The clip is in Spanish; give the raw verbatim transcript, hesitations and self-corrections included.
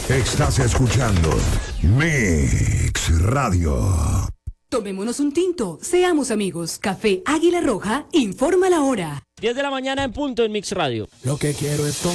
Estás escuchando Mix Radio. Tomémonos un tinto, seamos amigos. Café Águila Roja, informa la hora. diez de la mañana en punto en Mix Radio. Lo que quiero es todo.